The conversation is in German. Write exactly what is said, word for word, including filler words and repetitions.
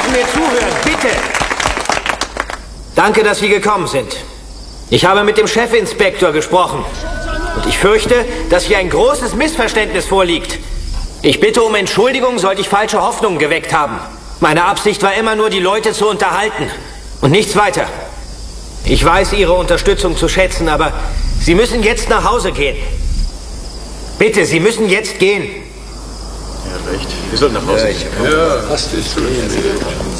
müssen mir zuhören, bitte. Danke, dass Sie gekommen sind. Ich habe mit dem Chefinspektor gesprochen. Und ich fürchte, dass hier ein großes Missverständnis vorliegt. Ich bitte um Entschuldigung, sollte ich falsche Hoffnungen geweckt haben. Meine Absicht war immer nur, die Leute zu unterhalten. Und nichts weiter. Ich weiß Ihre Unterstützung zu schätzen, aber Sie müssen jetzt nach Hause gehen. Bitte, Sie müssen jetzt gehen. Ja, recht. Wir sollten nach Hause gehen. Ja, passt.